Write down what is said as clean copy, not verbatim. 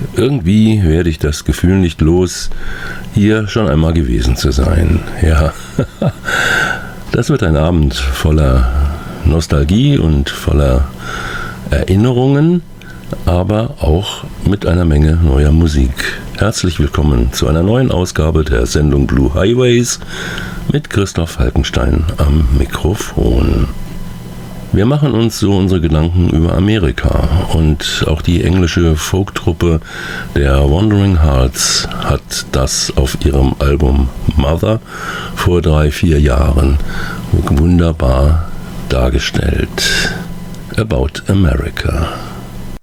Irgendwie werde ich das Gefühl nicht los, hier schon einmal gewesen zu sein. Ja, das wird ein Abend voller Nostalgie und voller Erinnerungen, aber auch mit einer Menge neuer Musik. Herzlich willkommen zu einer neuen Ausgabe der Sendung Blue Highways mit Christoph Falkenstein am Mikrofon. Wir machen uns so unsere Gedanken über Amerika, und auch die englische Folktruppe der Wandering Hearts hat das auf ihrem Album Mother vor 3-4 Jahren wunderbar dargestellt. About America.